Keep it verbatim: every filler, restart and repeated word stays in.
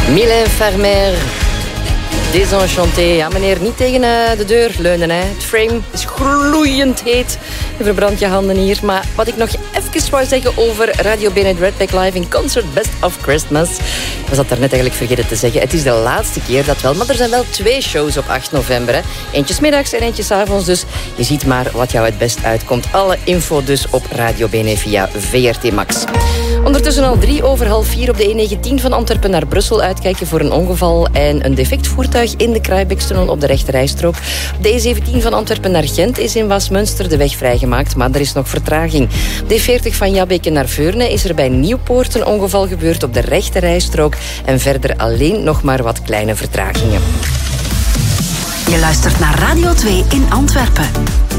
Mylène Farmer, Désenchanté. Ja, meneer, niet tegen uh, de deur leunen. Hè. Het frame is gloeiend heet. Je verbrandt je handen hier. Maar wat ik nog even wou zeggen over Radio Bene Redback Live in Concert Best of Christmas. Ik was dat daarnet eigenlijk vergeten te zeggen. Het is de laatste keer dat wel. Maar er zijn wel twee shows op acht november. Hè. Eentje 's middags en eentje 's avonds. Dus je ziet maar wat jou het best uitkomt. Alle info dus op Radio Bene via V R T Max. Ondertussen al drie over half vier op de E negentien van Antwerpen naar Brussel. Uitkijken voor een ongeval en een defect voertuig in de Kruijbekstunnel op de rechterrijstrook. Op de E zeventien van Antwerpen naar Gent is in Waasmunster de weg vrijgemaakt, maar er is nog vertraging. Op de E veertig van Jabbeke naar Veurne is er bij Nieuwpoort een ongeval gebeurd op de rechterrijstrook. En verder alleen nog maar wat kleine vertragingen. Je luistert naar Radio twee in Antwerpen.